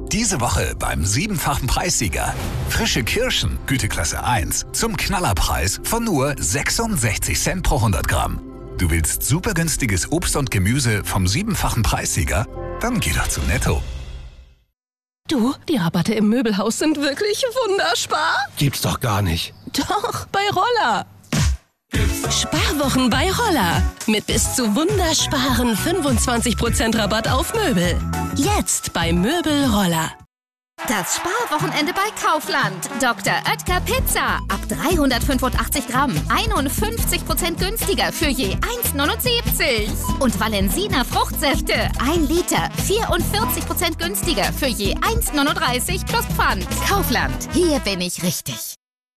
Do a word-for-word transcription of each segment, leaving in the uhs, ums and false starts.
Diese Woche beim siebenfachen Preissieger. Frische Kirschen, Güteklasse eins, zum Knallerpreis von nur sechsundsechzig Cent pro hundert Gramm. Du willst super günstiges Obst und Gemüse vom siebenfachen Preissieger? Dann geh doch zu Netto. Du, die Rabatte im Möbelhaus sind wirklich wunderspar. Gibt's doch gar nicht. Doch, bei Roller. Sparwochen bei Roller. Mit bis zu wundersparen fünfundzwanzig Prozent Rabatt auf Möbel. Jetzt bei Möbel Roller. Das Sparwochenende bei Kaufland. Doktor Oetker Pizza. Ab dreihundertfünfundachtzig Gramm. einundfünfzig Prozent günstiger für je eins neunundsiebzig. Und Valensina Fruchtsäfte. ein Liter. vierundvierzig Prozent günstiger für je eins neununddreißig plus Pfand. Kaufland. Hier bin ich richtig.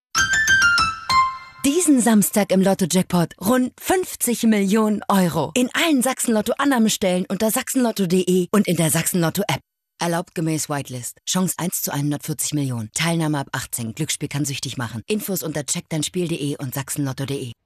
Diesen Samstag im Lotto-Jackpot rund fünfzig Millionen Euro. In allen Sachsen-Lotto-Annahmestellen unter sachsenlotto punkt de und in der Sachsen-Lotto-App. Erlaubt gemäß Whitelist. Chance eins zu hundertvierzig Millionen. Teilnahme ab achtzehn. Glücksspiel kann süchtig machen. Infos unter check dein spiel punkt de und sachsenlotto punkt de.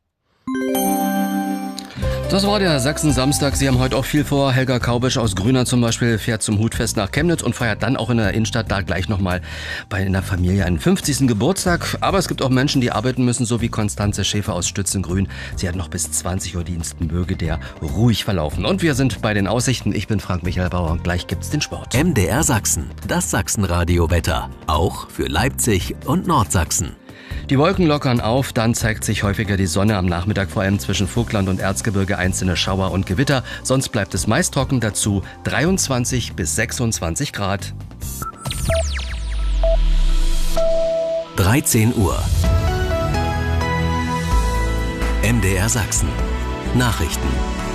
Das war der Sachsen-Samstag. Sie haben heute auch viel vor. Helga Kaubisch aus Grüner zum Beispiel fährt zum Hutfest nach Chemnitz und feiert dann auch in der Innenstadt da gleich nochmal bei einer Familie einen fünfzigsten Geburtstag. Aber es gibt auch Menschen, die arbeiten müssen, so wie Konstanze Schäfer aus Stützengrün. Sie hat noch bis zwanzig Uhr Dienst. Möge der ruhig verlaufen. Und wir sind bei den Aussichten. Ich bin Frank-Michael Bauer und gleich gibt's den Sport. M D R Sachsen, das Sachsenradio-Wetter. Auch für Leipzig und Nordsachsen. Die Wolken lockern auf, dann zeigt sich häufiger die Sonne am Nachmittag, vor allem zwischen Vogtland und Erzgebirge einzelne Schauer und Gewitter. Sonst bleibt es meist trocken, dazu dreiundzwanzig bis sechsundzwanzig Grad. dreizehn Uhr. M D R Sachsen. Nachrichten.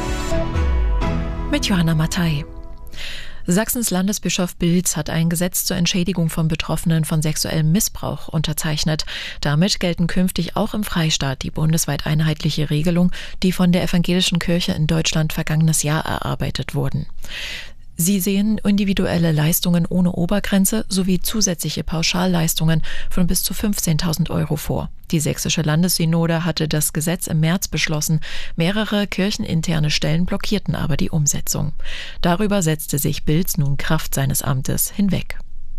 Mit Johanna Mattei. Sachsens Landesbischof Bilz hat ein Gesetz zur Entschädigung von Betroffenen von sexuellem Missbrauch unterzeichnet. Damit gelten künftig auch im Freistaat die bundesweit einheitliche Regelung, die von der evangelischen Kirche in Deutschland vergangenes Jahr erarbeitet wurden. Sie sehen individuelle Leistungen ohne Obergrenze sowie zusätzliche Pauschalleistungen von bis zu fünfzehntausend Euro vor. Die sächsische Landessynode hatte das Gesetz im März beschlossen. Mehrere kircheninterne Stellen blockierten aber die Umsetzung. Darüber setzte sich Bilz nun Kraft seines Amtes hinweg.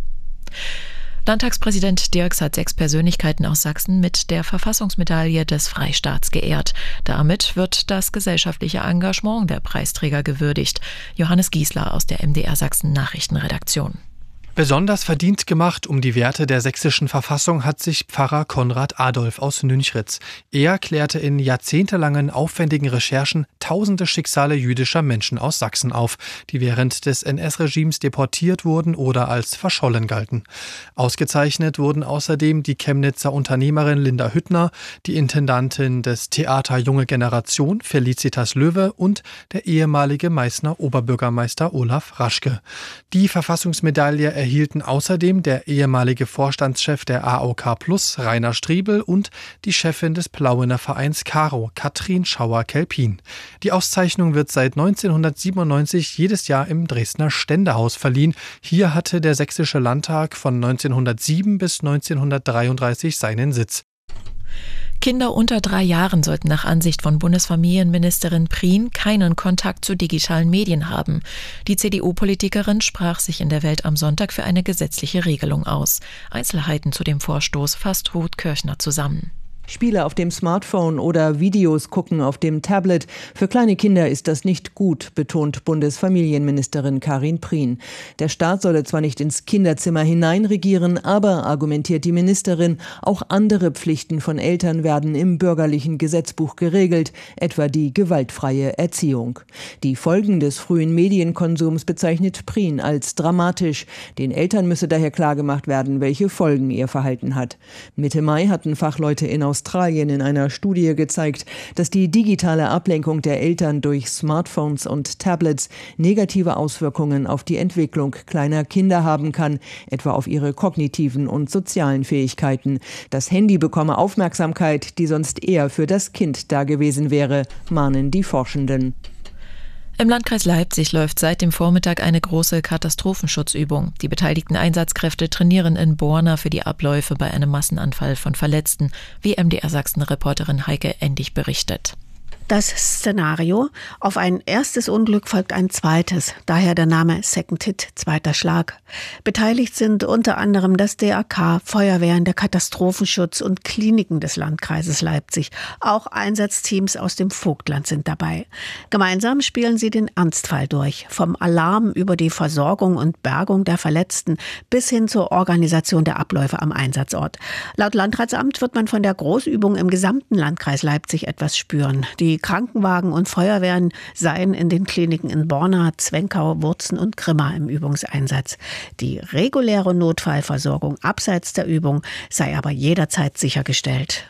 Landtagspräsident Dirks hat sechs Persönlichkeiten aus Sachsen mit der Verfassungsmedaille des Freistaats geehrt. Damit wird das gesellschaftliche Engagement der Preisträger gewürdigt. Johannes Giesler aus der M D R Sachsen Nachrichtenredaktion. Besonders verdient gemacht um die Werte der sächsischen Verfassung hat sich Pfarrer Konrad Adolf aus Nünchritz. Er klärte in jahrzehntelangen aufwendigen Recherchen tausende Schicksale jüdischer Menschen aus Sachsen auf, die während des N S-Regimes deportiert wurden oder als verschollen galten. Ausgezeichnet wurden außerdem die Chemnitzer Unternehmerin Linda Hüttner, die Intendantin des Theater Junge Generation Felicitas Löwe und der ehemalige Meißner Oberbürgermeister Olaf Raschke. Die Verfassungsmedaille erhielten außerdem der ehemalige Vorstandschef der A O K Plus, Rainer Striebel, und die Chefin des Plauener Vereins Caro, Katrin Schauer-Kelpin. Die Auszeichnung wird seit neunzehnhundertsiebenundneunzig jedes Jahr im Dresdner Ständehaus verliehen. Hier hatte der Sächsische Landtag von neunzehnhundertsieben bis neunzehnhundertdreiunddreißig seinen Sitz. Kinder unter drei Jahren sollten nach Ansicht von Bundesfamilienministerin Prien keinen Kontakt zu digitalen Medien haben. Die C D U-Politikerin sprach sich in der Welt am Sonntag für eine gesetzliche Regelung aus. Einzelheiten zu dem Vorstoß fasst Ruth Kirchner zusammen. Spiele auf dem Smartphone oder Videos gucken auf dem Tablet. Für kleine Kinder ist das nicht gut, betont Bundesfamilienministerin Karin Prien. Der Staat solle zwar nicht ins Kinderzimmer hineinregieren, aber, argumentiert die Ministerin, auch andere Pflichten von Eltern werden im bürgerlichen Gesetzbuch geregelt, etwa die gewaltfreie Erziehung. Die Folgen des frühen Medienkonsums bezeichnet Prien als dramatisch. Den Eltern müsse daher klargemacht werden, welche Folgen ihr Verhalten hat. Mitte Mai hatten Fachleute in Australien in einer Studie gezeigt, dass die digitale Ablenkung der Eltern durch Smartphones und Tablets negative Auswirkungen auf die Entwicklung kleiner Kinder haben kann, etwa auf ihre kognitiven und sozialen Fähigkeiten. Das Handy bekomme Aufmerksamkeit, die sonst eher für das Kind da gewesen wäre, mahnen die Forschenden. Im Landkreis Leipzig läuft seit dem Vormittag eine große Katastrophenschutzübung. Die beteiligten Einsatzkräfte trainieren in Borna für die Abläufe bei einem Massenanfall von Verletzten, wie M D R Sachsen-Reporterin Heike Endig berichtet. das Szenario: Auf ein erstes Unglück folgt ein zweites, daher der Name Second Hit, zweiter Schlag. Beteiligt sind unter anderem das D A K, Feuerwehren, der Katastrophenschutz und Kliniken des Landkreises Leipzig. Auch Einsatzteams aus dem Vogtland sind dabei. Gemeinsam spielen sie den Ernstfall durch, vom Alarm über die Versorgung und Bergung der Verletzten bis hin zur Organisation der Abläufe am Einsatzort. Laut Landratsamt wird man von der Großübung im gesamten Landkreis Leipzig etwas spüren. Die Krankenwagen und Feuerwehren seien in den Kliniken in Borna, Zwenkau, Wurzen und Grimma im Übungseinsatz. Die reguläre Notfallversorgung abseits der Übung sei aber jederzeit sichergestellt.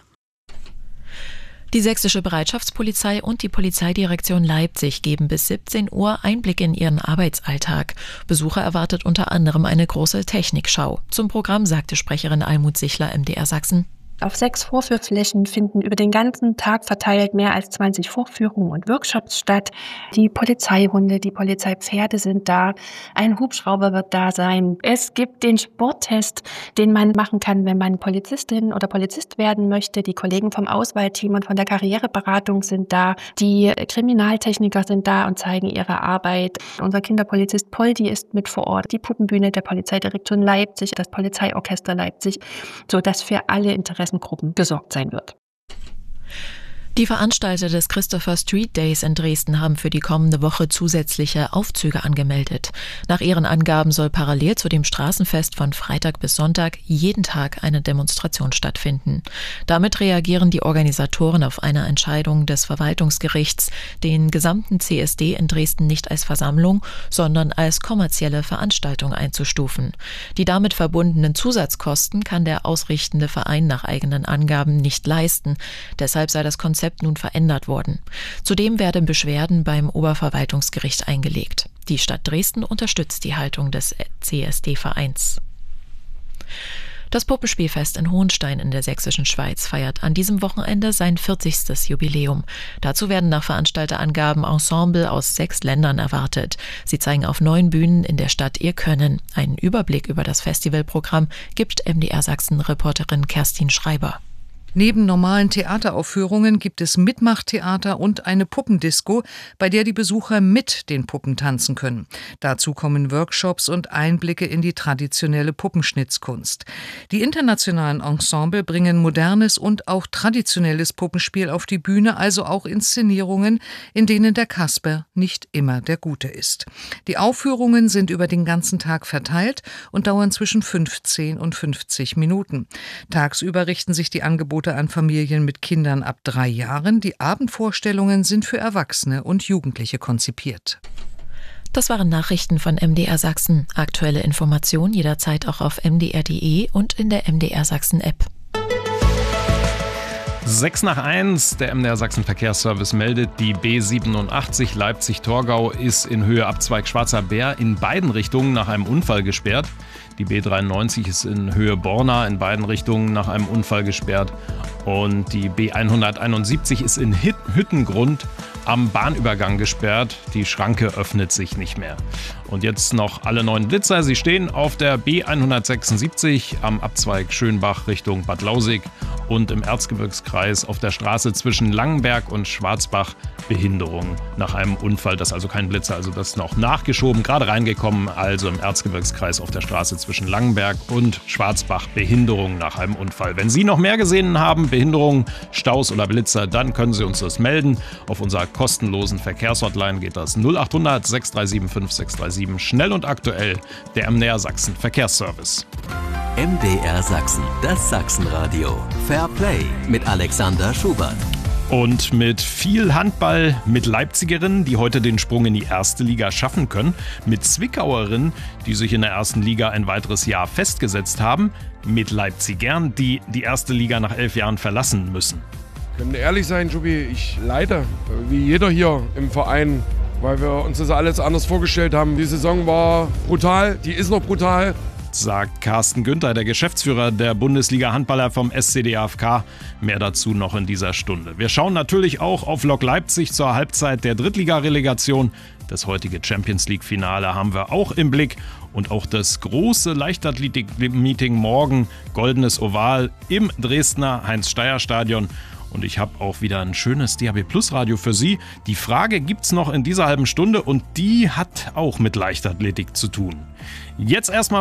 Die sächsische Bereitschaftspolizei und die Polizeidirektion Leipzig geben bis siebzehn Uhr Einblick in ihren Arbeitsalltag. Besucher erwartet unter anderem eine große Technikschau. Zum Programm sagte Sprecherin Almut Sichler, M D R Sachsen: Auf sechs Vorführflächen finden über den ganzen Tag verteilt mehr als zwanzig Vorführungen und Workshops statt. Die Polizeihunde, die Polizeipferde sind da. Ein Hubschrauber wird da sein. Es gibt den Sporttest, den man machen kann, wenn man Polizistin oder Polizist werden möchte. Die Kollegen vom Auswahlteam und von der Karriereberatung sind da. Die Kriminaltechniker sind da und zeigen ihre Arbeit. Unser Kinderpolizist Poldi ist mit vor Ort. Die Puppenbühne der Polizeidirektion Leipzig, das Polizeiorchester Leipzig, sodass für alle Interessen Gruppen gesorgt sein wird. Die Veranstalter des Christopher Street Days in Dresden haben für die kommende Woche zusätzliche Aufzüge angemeldet. Nach ihren Angaben soll parallel zu dem Straßenfest von Freitag bis Sonntag jeden Tag eine Demonstration stattfinden. Damit reagieren die Organisatoren auf eine Entscheidung des Verwaltungsgerichts, den gesamten C S D in Dresden nicht als Versammlung, sondern als kommerzielle Veranstaltung einzustufen. Die damit verbundenen Zusatzkosten kann der ausrichtende Verein nach eigenen Angaben nicht leisten. Deshalb sei das Konzept nun verändert worden. Zudem werden Beschwerden beim Oberverwaltungsgericht eingelegt. Die Stadt Dresden unterstützt die Haltung des C S D-Vereins. Das Puppenspielfest in Hohenstein in der sächsischen Schweiz feiert an diesem Wochenende sein vierzigstes Jubiläum. Dazu werden nach Veranstalterangaben Ensemble aus sechs Ländern erwartet. Sie zeigen auf neun Bühnen in der Stadt ihr Können. Einen Überblick über das Festivalprogramm gibt M D R Sachsen-Reporterin Kerstin Schreiber. Neben normalen Theateraufführungen gibt es Mitmachtheater und eine Puppendisco, bei der die Besucher mit den Puppen tanzen können. Dazu kommen Workshops und Einblicke in die traditionelle Puppenschnitzkunst. Die internationalen Ensemble bringen modernes und auch traditionelles Puppenspiel auf die Bühne, also auch Inszenierungen, in denen der Kasper nicht immer der Gute ist. Die Aufführungen sind über den ganzen Tag verteilt und dauern zwischen fünfzehn und fünfzig Minuten. Tagsüber richten sich die Angebote an Familien mit Kindern ab drei Jahren. Die Abendvorstellungen sind für Erwachsene und Jugendliche konzipiert. Das waren Nachrichten von M D R Sachsen. Aktuelle Informationen jederzeit auch auf m d r punkt d e und in der M D R Sachsen App. sechs nach eins, der M D R Sachsen Verkehrsservice meldet, die B siebenundachtzig Leipzig-Torgau ist in Höhe Abzweig Schwarzer Bär in beiden Richtungen nach einem Unfall gesperrt. Die B dreiundneunzig ist in Höhe Borna in beiden Richtungen nach einem Unfall gesperrt. Und die B hunderteinundsiebzig ist in Hüttengrund am Bahnübergang gesperrt. Die Schranke öffnet sich nicht mehr. Und jetzt noch alle neuen Blitzer. Sie stehen auf der B hundertsechsundsiebzig am Abzweig Schönbach Richtung Bad Lausig und im Erzgebirgskreis auf der Straße zwischen Langenberg und Schwarzbach Behinderung nach einem Unfall. Das ist also kein Blitzer, also das ist noch nachgeschoben, gerade reingekommen, also im Erzgebirgskreis auf der Straße zwischen Langenberg und Schwarzbach Behinderung nach einem Unfall. Wenn Sie noch mehr gesehen haben, Behinderungen, Staus oder Blitzer, dann können Sie uns das melden. Auf unserer kostenlosen Verkehrshotline geht das null acht hundert sechs drei sieben fünf sechs drei sieben. Schnell und aktuell, der M D R Sachsen Verkehrsservice. M D R Sachsen, das Sachsenradio. Fair Play mit Alexander Schubert. Und mit viel Handball, mit Leipzigerinnen, die heute den Sprung in die erste Liga schaffen können, mit Zwickauerinnen, die sich in der ersten Liga ein weiteres Jahr festgesetzt haben, mit Leipzigern, die die erste Liga nach elf Jahren verlassen müssen. Können ehrlich sein, Jubi, ich leide, wie jeder hier im Verein, weil wir uns das alles anders vorgestellt haben. Die Saison war brutal, die ist noch brutal. Sagt Carsten Günther, der Geschäftsführer der Bundesliga-Handballer vom S C D A F K. Mehr dazu noch in dieser Stunde. Wir schauen natürlich auch auf Lok Leipzig zur Halbzeit der Drittliga-Relegation. Das heutige Champions-League-Finale haben wir auch im Blick. Und auch das große Leichtathletik-Meeting morgen, Goldenes Oval im Dresdner Heinz-Steier-Stadion. Und ich habe auch wieder ein schönes D A B Plus Radio für Sie. Die Frage gibt's noch in dieser halben Stunde und die hat auch mit Leichtathletik zu tun. Jetzt erstmal